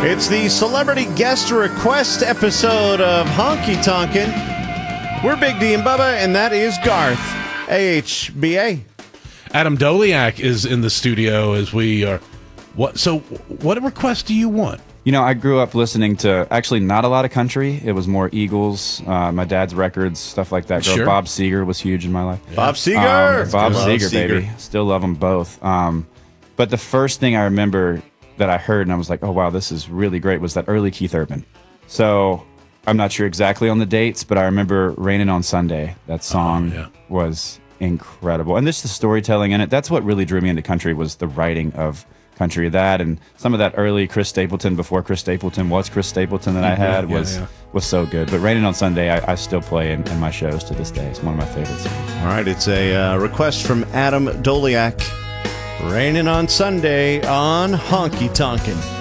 It's the celebrity guest request episode of Honky Tonkin'. We're Big D and Bubba, and that is Garth, AHBA. Adam Doliak is in the studio as we are. What request do you want? You know, I grew up listening to, actually not a lot of country. It was more Eagles, my dad's records, stuff like that. Sure. Bob Seger was huge in my life. Yeah. Bob Seger! Bob Seger, baby. Still love them both. But the first thing I remember that I heard, and I was like, oh, wow, this is really great, was that early Keith Urban. So I'm not sure exactly on the dates, but I remember Rainin' on Sunday. That song was incredible. And just the storytelling in it, that's what really drew me into country, was the writing of country. That and some of that early Chris Stapleton, before Chris Stapleton was Chris Stapleton, that I had was so good. But Rainin' on Sunday, I still play in my shows to this day. It's one of my favorites. All right, it's a request from Adam Doliak. Rainin' on Sunday on Honky Tonkin'.